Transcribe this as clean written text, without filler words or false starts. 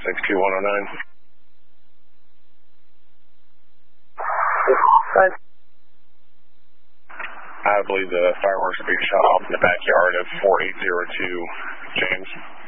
62109. I believe the fireworks are being shot off in the backyard of 4802 James.